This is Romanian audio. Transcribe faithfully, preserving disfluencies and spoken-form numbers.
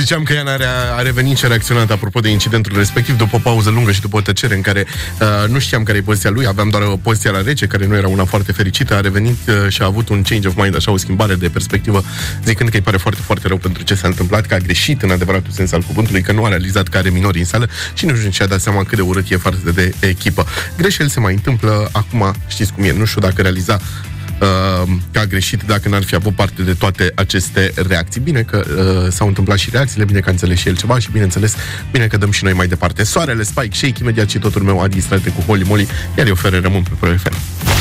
Ziceam că Iana a revenit și a reacționat apropo de incidentul respectiv după o pauză lungă și după o tăcere în care uh, nu știam care e poziția lui, aveam doar o poziție la rece, care nu era una foarte fericită, a revenit uh, și a avut un change of mind, așa, o schimbare de perspectivă, zicând că îi pare foarte, foarte rău pentru ce s-a întâmplat, că a greșit în adevăratul sens al cuvântului, că nu a realizat că are minori în sală și nu și-a dat seama cât de urât e față de echipă. Greșeli se mai întâmplă, acum știți cum e, nu știu dacă realiza că a greșit dacă n-ar fi avut parte de toate aceste reacții. Bine că uh, s-au întâmplat și reacțiile, bine că a înțeles și el ceva și bineînțeles, bine că dăm și noi mai departe. Soarele, Spike, Shake, imediat și totul meu Adi Strate cu Holy Moly, iar eu fără rămân pe Pro F M.